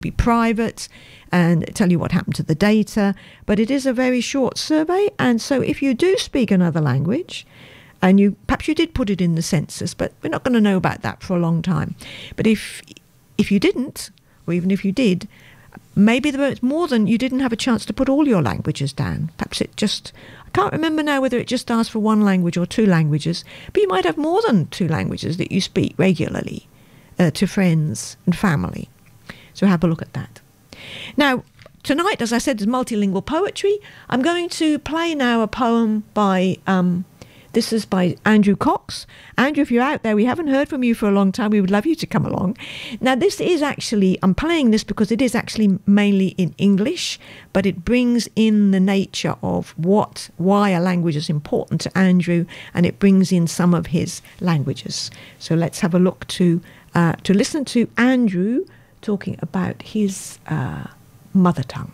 be private and tell you what happened to the data, but it is a very short survey. And so if you do speak another language, and perhaps you did put it in the census, but we're not going to know about that for a long time. But if you didn't, or even if you did, maybe there was more than you didn't have a chance to put all your languages down. Perhaps it just, I can't remember now whether it just asked for one language or two languages, but you might have more than two languages that you speak regularly to friends and family. So have a look at that. Now, tonight, as I said, is multilingual poetry. I'm going to play now a poem by... this is by Andrew Cox. Andrew, if you're out there, we haven't heard from you for a long time. We would love you to come along. Now, this is actually, I'm playing this because it is actually mainly in English, but it brings in the nature of why a language is important to Andrew, and it brings in some of his languages. So let's have a look to listen to Andrew talking about his mother tongue.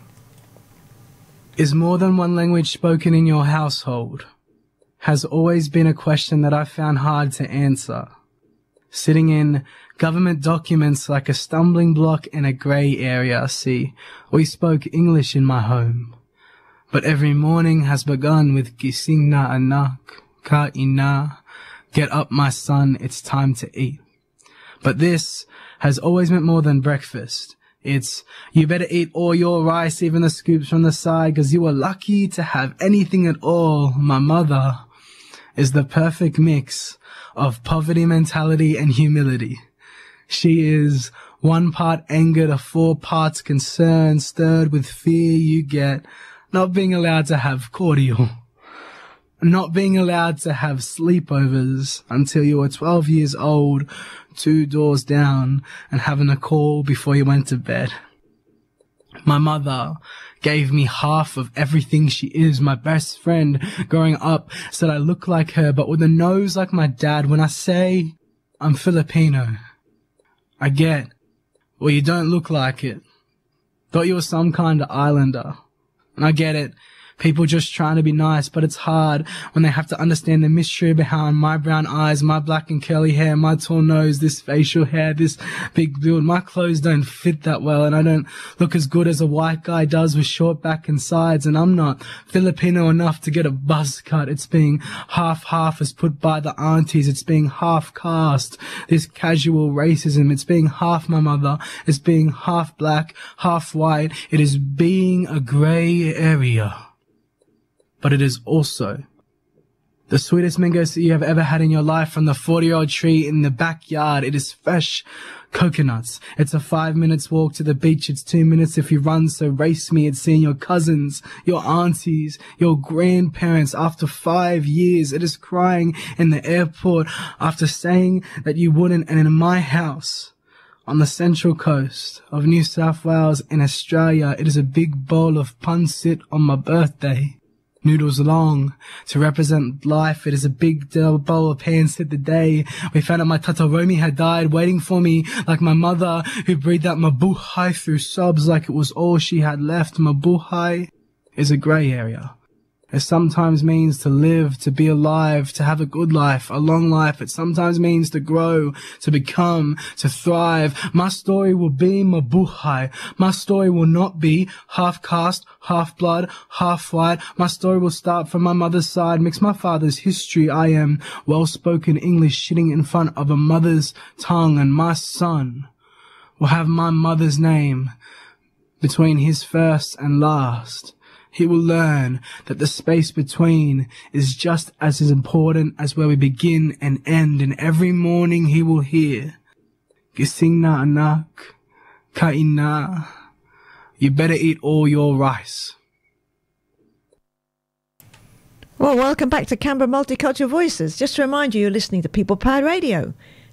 Is more than one language spoken in your household? Has always been a question that I found hard to answer. Sitting in government documents like a stumbling block in a grey area, see, we spoke English in my home. But every morning has begun with gising na anak, ka ina, get up my son, it's time to eat. But this has always meant more than breakfast. It's, you better eat all your rice, even the scoops from the side, 'cause you are lucky to have anything at all, my mother is the perfect mix of poverty mentality and humility. She is 1 part anger to 4 parts concern, stirred with fear you get not being allowed to have cordial, not being allowed to have sleepovers until you were 12 years old, 2 doors down, and having a call before you went to bed. My mother gave me half of everything she is. My best friend growing up said I look like her, but with a nose like my dad. When I say I'm Filipino, I get, well, you don't look like it. Thought you were some kind of islander. And I get it. People just trying to be nice, but it's hard when they have to understand the mystery behind my brown eyes, my black and curly hair, my tall nose, this facial hair, this big build. My clothes don't fit that well, and I don't look as good as a white guy does with short back and sides, and I'm not Filipino enough to get a buzz cut. It's being half-half as put by the aunties. It's being half-caste, this casual racism. It's being half my mother. It's being half black, half white. It is being a grey area. But it is also the sweetest mangoes that you have ever had in your life from the 40-year-old tree in the backyard. It is fresh coconuts. It's a 5 minutes walk to the beach. It's 2 minutes if you run, so race me. It's seeing your cousins, your aunties, your grandparents after 5 years. It is crying in the airport after saying that you wouldn't. And in my house on the central coast of New South Wales in Australia, it is a big bowl of pancit on my birthday. Noodles long to represent life. It is a big bowl of pancit the day we found out my Tata Romy had died, waiting for me like my mother who breathed out mabuhay through sobs like it was all she had left. Mabuhay is a grey area. It sometimes means to live, to be alive, to have a good life, a long life. It sometimes means to grow, to become, to thrive. My story will be mabuhay. My story will not be half caste, half blood, half white. My story will start from my mother's side, mix my father's history. I am well-spoken English sitting in front of a mother's tongue, and my son will have my mother's name between his first and last. He will learn that the space between is just as important as where we begin and end. And every morning he will hear, gising na anak, ka ina, you better eat all your rice. Well, welcome back to Canberra Multicultural Voices. Just to remind you, you're listening to People Power Radio,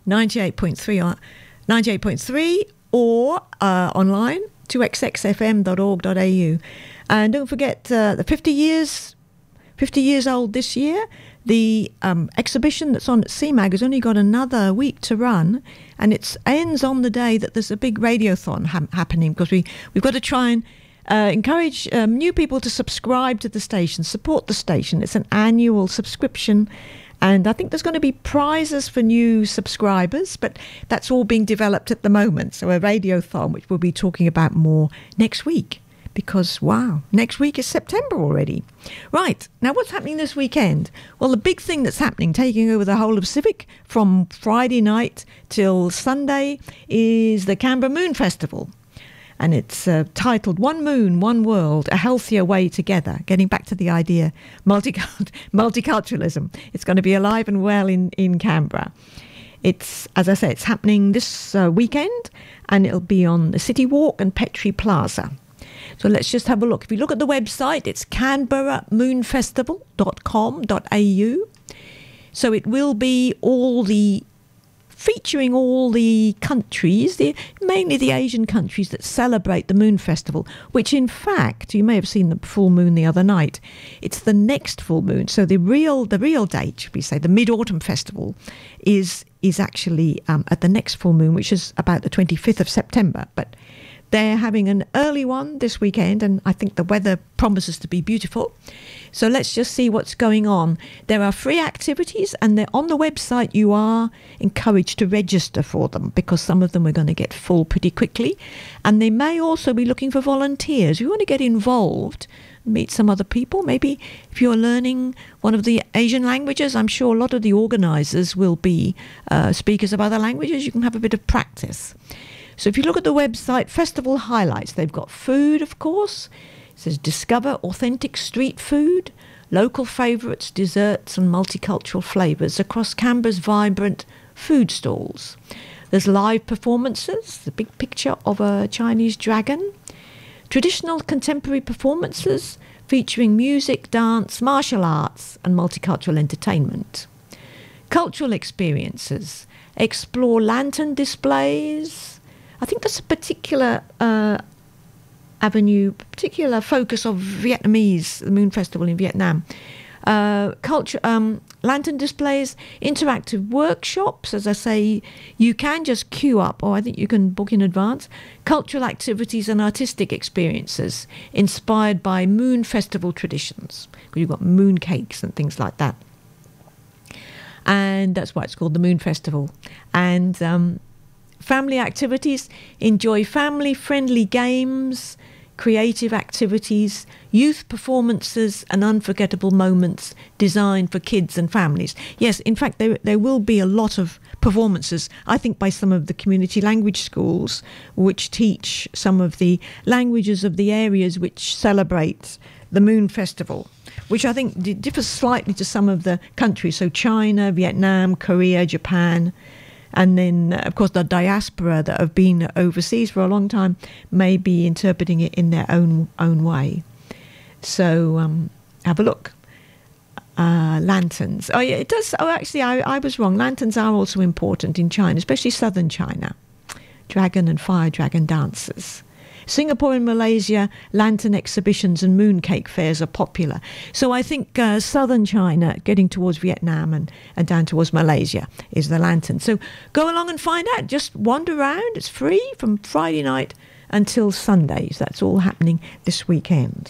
98.3 or online, 2xxfm.org.au. And don't forget, the 50 years old this year, the exhibition that's on at CMAG has only got another week to run, and it ends on the day that there's a big radiothon happening, because we've got to try and encourage new people to subscribe to the station, support the station. It's an annual subscription, And I think there's going to be prizes for new subscribers, but that's all being developed at the moment. So a radiothon, which we'll be talking about more next week. Because, wow, next week is September already. Right, now what's happening this weekend? Well, the big thing that's happening, taking over the whole of Civic from Friday night till Sunday, is the Canberra Moon Festival. And it's titled One Moon, One World, A Healthier Way Together, getting back to the idea multiculturalism. It's going to be alive and well in Canberra. It's, as I say, it's happening this weekend, and it'll be on the City Walk and Petrie Plaza. So let's just have a look. If you look at the website, it's canberramoonfestival.com.au. So it will be featuring all the countries, mainly the Asian countries that celebrate the Moon Festival, which in fact, you may have seen the full moon the other night. It's the next full moon. So the real date, should we say, the Mid-Autumn Festival is actually at the next full moon, which is about the 25th of September. But they're having an early one this weekend, and I think the weather promises to be beautiful. So let's just see what's going on. There are free activities, and they're on the website. You are encouraged to register for them because some of them are going to get full pretty quickly. And they may also be looking for volunteers. You want to get involved, meet some other people. Maybe if you're learning one of the Asian languages, I'm sure a lot of the organisers will be speakers of other languages. You can have a bit of practice. So if you look at the website, festival highlights, they've got food, of course. It says discover authentic street food, local favourites, desserts and multicultural flavours across Canberra's vibrant food stalls. There's live performances, the big picture of a Chinese dragon, traditional contemporary performances featuring music, dance, martial arts and multicultural entertainment. Cultural experiences, explore lantern displays. I think that's a particular particular focus of Vietnamese, the Moon Festival in Vietnam. Culture, lantern displays, interactive workshops. As I say, you can just queue up, or I think you can book in advance. Cultural activities and artistic experiences inspired by Moon Festival traditions. You've got moon cakes and things like that. And that's why it's called the Moon Festival. And family activities, enjoy family-friendly games, creative activities, youth performances and unforgettable moments designed for kids and families. Yes, in fact, there will be a lot of performances, I think, by some of the community language schools which teach some of the languages of the areas which celebrate the Moon Festival, which I think differs slightly to some of the countries. So China, Vietnam, Korea, Japan. And then, of course, the diaspora that have been overseas for a long time may be interpreting it in their own way. So have a look. Lanterns. Oh, yeah, it does. Oh, actually, I was wrong. Lanterns are also important in China, especially southern China. Dragon and fire dragon dances. Singapore and Malaysia, lantern exhibitions and mooncake fairs are popular. So I think southern China, getting towards Vietnam and down towards Malaysia, is the lantern. So go along and find out. Just wander around. It's free from Friday night until Sundays. That's all happening this weekend.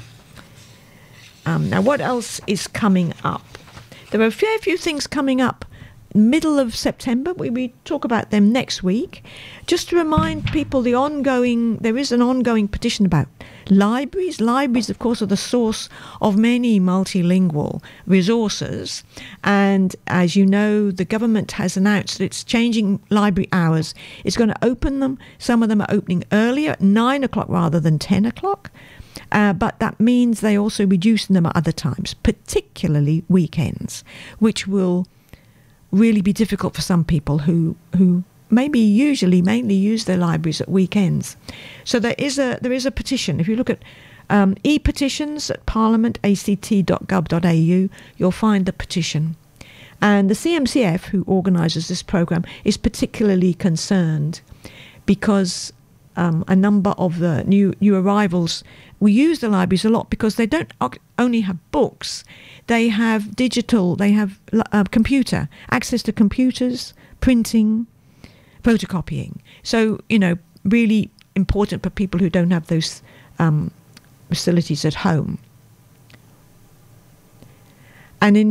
Now, what else is coming up? There are a fair few things coming up. Middle of September, we talk about them next week. Just to remind people, there is an ongoing petition about libraries. Libraries, of course, are the source of many multilingual resources. And as you know, the government has announced that it's changing library hours. It's going to open them. Some of them are opening earlier, at 9 o'clock rather than 10 o'clock. But that means they also reducing them at other times, particularly weekends, which will really be difficult for some people who maybe usually mainly use their libraries at weekends. So there is a petition. If you look at e-petitions at parliament.act.gov.au, you'll find the petition. And the CMCF, who organises this programme, is particularly concerned because a number of the new arrivals will use the libraries a lot because they don't only have books, they have digital, they have computer, access to computers, printing, photocopying. So, really important for people who don't have those facilities at home. And in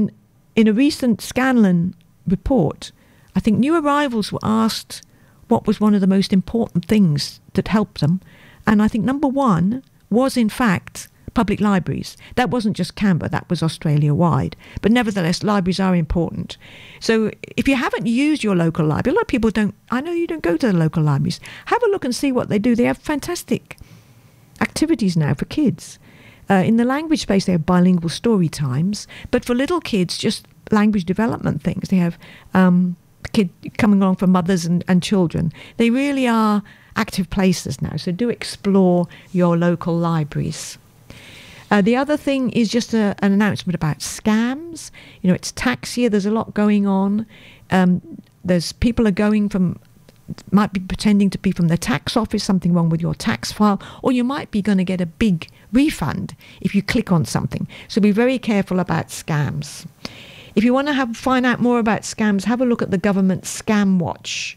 in a recent Scanlon report, I think new arrivals were asked what was one of the most important things that helped them. And I think number one was, in fact, public libraries. That wasn't just Canberra, that was Australia-wide. But nevertheless, libraries are important. So if you haven't used your local library, a lot of people don't, I know you don't go to the local libraries, have a look and see what they do. They have fantastic activities now for kids. In the language space, they have bilingual story times. But for little kids, just language development things. They have kid coming along for mothers and children. They really are active places now. So do explore your local libraries. The other thing is just an announcement about scams. You know, it's tax year. There's a lot going on. There's people are going from, might be pretending to be from the tax office, something wrong with your tax file, or you might be going to get a big refund if you click on something. So be very careful about scams. If you want to find out more about scams, have a look at the government Scam Watch.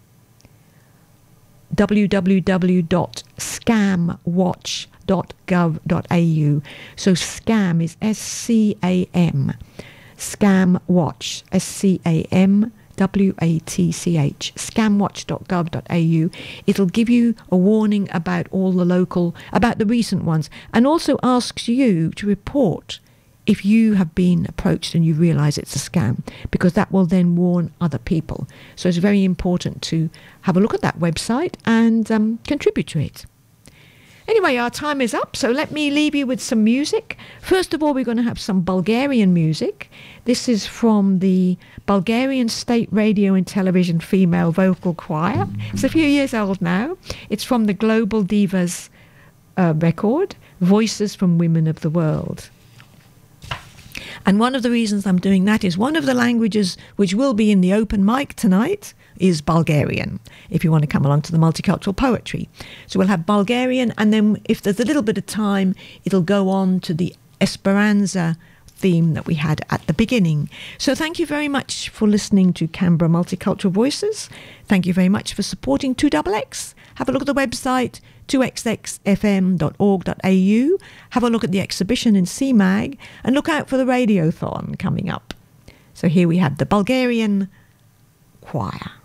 www.scamwatch.gov.au. So scam is SCAM. Scam Watch, SCAM WATCH, scamwatch.gov.au. It'll give you a warning about all the local, about the recent ones, and also asks you to report if you have been approached and you realise it's a scam, because that will then warn other people. So it's very important to have a look at that website and contribute to it. Anyway, our time is up, so let me leave you with some music. First of all, we're going to have some Bulgarian music. This is from the Bulgarian State Radio and Television Female Vocal Choir. It's a few years old now. It's from the Global Divas record, Voices from Women of the World. And one of the reasons I'm doing that is one of the languages which will be in the open mic tonight is Bulgarian, if you want to come along to the multicultural poetry. So we'll have Bulgarian, and then if there's a little bit of time, it'll go on to the Esperanza theme that we had at the beginning. So thank you very much for listening to Canberra Multicultural Voices. Thank you very much for supporting 2XX. Have a look at the website, 2xxfm.org.au. Have a look at the exhibition in CMAG, and look out for the radiothon coming up. So here we have the Bulgarian choir.